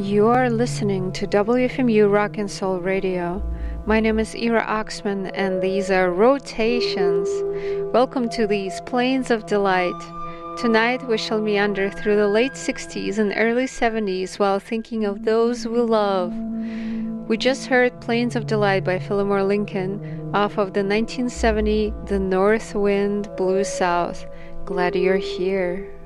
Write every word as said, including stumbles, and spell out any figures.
You're listening to W F M U Rock and Soul Radio. My name is Ira Oxman, and these are Rotations. Welcome to these Plains of Delight. Tonight we shall meander through the late sixties and early seventies while thinking of those we love. We just heard Plains of Delight by Fillmore Lincoln off of the nineteen seventy The North Wind Blew South. Glad you're here.